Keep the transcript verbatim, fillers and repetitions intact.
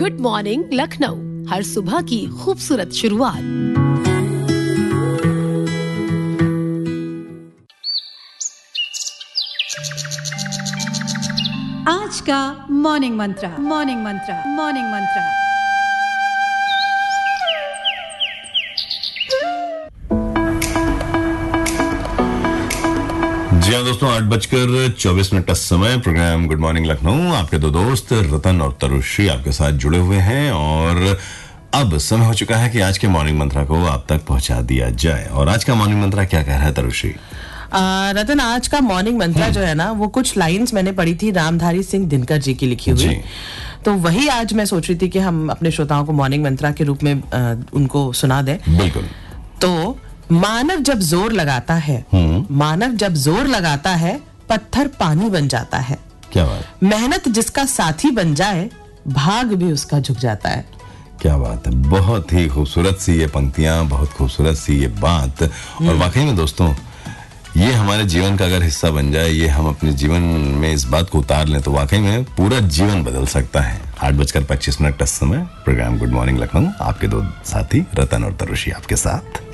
Good morning Lucknow, हर सुबह की खूबसूरत शुरुआत। आज का मॉर्निंग मंत्रा मॉर्निंग मंत्रा मॉर्निंग मंत्रा जी हाँ दोस्तों, आठ बजकर चौबीस मिनट का समय। प्रोग्राम गुड मॉर्निंग लखनऊ, आपके दो दोस्त रतन और तरुश्री आपके साथ जुड़े हुए हैं और अब समय हो चुका है कि आज के मॉर्निंग मंत्रा को आप तक पहुंचा दिया जाए। और आज का मॉर्निंग मंत्रा क्या कह रहा है तरुश्री? रतन, आज का मॉर्निंग मंत्रा जो है ना, वो कुछ लाइंस मैंने पढ़ी थी रामधारी सिंह दिनकर जी की लिखी हुई, तो वही आज मैं सोच रही थी कि हम अपने श्रोताओं को मॉर्निंग मंत्रा के रूप में आ, उनको सुना दें। बिल्कुल। तो मानव जब जोर लगाता है, मानव जब जोर लगाता है, पत्थर पानी बन जाता है। क्या बात। मेहनत जिसका साथी बन जाए, भाग भी उसका झुक जाता है। क्या बात है, बहुत ही खूबसूरत सी ये पंक्तियां, बहुत खूबसूरत सी ये बात। और वाकई में दोस्तों, ये हमारे जीवन का अगर हिस्सा बन जाए, ये हम अपने जीवन में इस बात को उतार लें, तो वाकई में पूरा जीवन बदल सकता है। आठ बजकर पच्चीस मिनट का समय। प्रोग्राम गुड मॉर्निंग लखनऊ, आपके दो साथी रतन और तरुषी आपके साथ।